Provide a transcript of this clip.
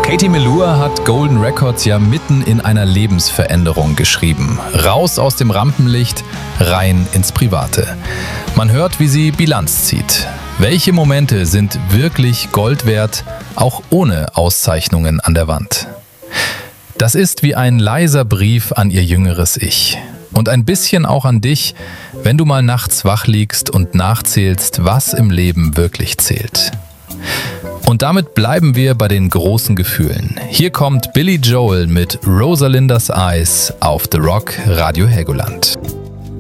Katie Melua hat Golden Records ja mitten in einer Lebensveränderung geschrieben. Raus aus dem Rampenlicht, rein ins Private. Man hört, wie sie Bilanz zieht. Welche Momente sind wirklich Gold wert, auch ohne Auszeichnungen an der Wand? Das ist wie ein leiser Brief an ihr jüngeres Ich. Und ein bisschen auch an dich, wenn du mal nachts wach liegst und nachzählst, was im Leben wirklich zählt. Und damit bleiben wir bei den großen Gefühlen. Hier kommt Billy Joel mit Rosalinda's Eyes auf The Rock Radio Helgoland.